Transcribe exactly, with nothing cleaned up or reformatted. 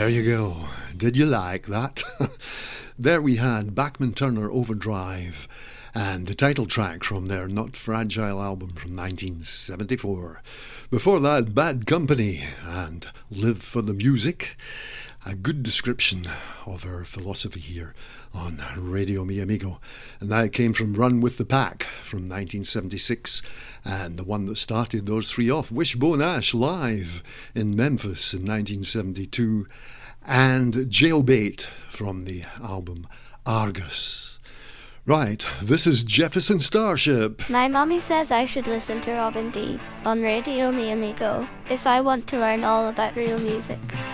There you go. Did you like that? There we had Bachman Turner Overdrive and the title track from their Not Fragile album from nineteen seventy-four. Before that, Bad Company and Live for the Music. A good description of her philosophy here on Radio Mi Amigo. And that came from Run with the Pack from nineteen seventy-six. And the one that started those three off, Wishbone Ash live in Memphis in nineteen seventy-two. And Jailbait from the album Argus. Right, this is Jefferson Starship. My mommy says I should listen to Robin D on Radio Mi Amigo if I want to learn all about real music.